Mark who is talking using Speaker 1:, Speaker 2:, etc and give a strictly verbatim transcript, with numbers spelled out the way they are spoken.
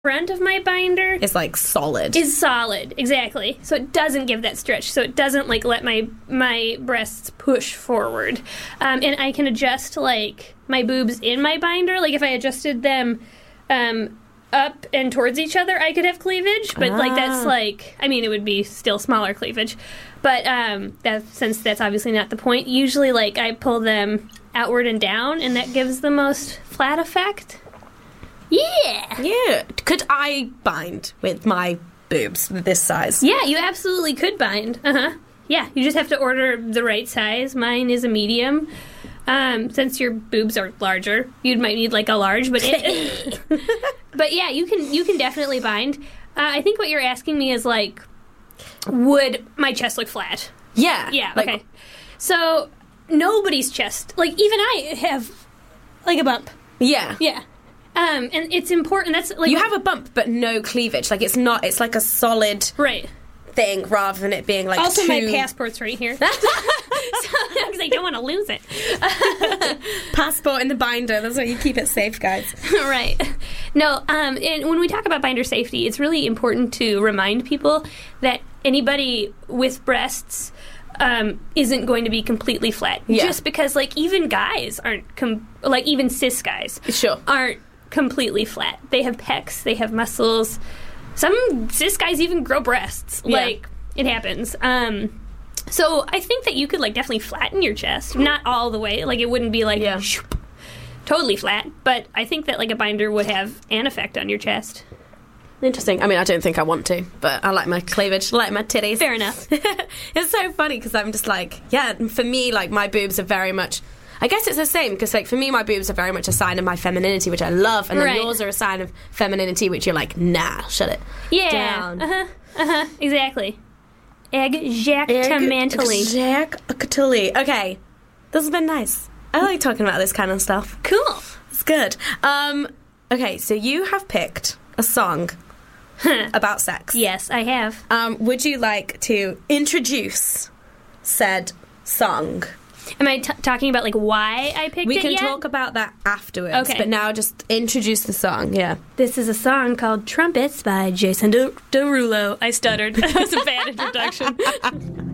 Speaker 1: front of my binder
Speaker 2: It's like solid.
Speaker 1: is solid, exactly. So it doesn't give that stretch. So it doesn't like let my my breasts push forward. Um, and I can adjust like my boobs in my binder. Like if I adjusted them um, up and towards each other, I could have cleavage. But like that's
Speaker 2: Ah.
Speaker 1: like, I mean, it would be still smaller cleavage. But um, that since that's obviously not the point, usually like I pull them outward and down, and that gives the most flat effect. Yeah.
Speaker 2: Yeah. Could I bind with my boobs with this size?
Speaker 1: Yeah, you absolutely could bind. Uh huh. Yeah, you just have to order the right size. Mine is a medium. Um, since your boobs are larger, you might need like a large. But it, but yeah, you can you can definitely bind. Uh, I think what you're asking me is like, would my chest look flat?
Speaker 2: Yeah.
Speaker 1: Yeah.
Speaker 2: Like,
Speaker 1: Okay. So nobody's chest, like even I have, like a bump.
Speaker 2: Yeah.
Speaker 1: Yeah. Um, and it's important. That's like
Speaker 2: You have a bump, but no cleavage. Like, it's not, it's like a solid
Speaker 1: right.
Speaker 2: thing rather than it being like
Speaker 1: Also,
Speaker 2: two...
Speaker 1: my passport's right here. Because I don't want to lose it.
Speaker 2: Passport in the binder. That's why you keep it safe, guys.
Speaker 1: Right. No, um, and when we talk about binder safety, it's really important to remind people that anybody with breasts um, isn't going to be completely flat.
Speaker 2: Yeah.
Speaker 1: Just because, like, even guys aren't, com- like, even cis guys
Speaker 2: Sure.
Speaker 1: aren't completely flat. They have pecs, they have muscles. Some cis guys even grow breasts.
Speaker 2: Yeah.
Speaker 1: Like, it happens. Um, so I think that you could, like, definitely flatten your chest. Not all the way. Like, it wouldn't be, like,
Speaker 2: Yeah.
Speaker 1: shoop, totally flat. But I think that, like, a binder would have an effect on your chest.
Speaker 2: Interesting. I mean, I don't think I want to, but I like my cleavage, I like my titties.
Speaker 1: Fair enough.
Speaker 2: It's so funny because I'm just like, yeah, for me, like, my boobs are very much... I guess it's the same because, like, for me, my boobs are very much a sign of my femininity, which I love, and then
Speaker 1: Right.
Speaker 2: yours are a sign of femininity, which you're like, nah, shut it
Speaker 1: Yeah.
Speaker 2: down.
Speaker 1: Uh-huh. Uh-huh. Exactly. Exactly.
Speaker 2: Exactly. Okay, this has been nice. I like talking about this kind of stuff.
Speaker 1: Cool.
Speaker 2: It's good. Um, okay, so you have picked a song about sex.
Speaker 1: Yes, I have.
Speaker 2: Um, would you like to introduce said song?
Speaker 1: Am I t- talking about, like, why I picked
Speaker 2: We
Speaker 1: it
Speaker 2: can
Speaker 1: yet?
Speaker 2: talk about that afterwards,
Speaker 1: Okay.
Speaker 2: but now just introduce the song, yeah.
Speaker 1: This is a song called Trumpets by Jason De- Derulo. I stuttered. That was a bad introduction.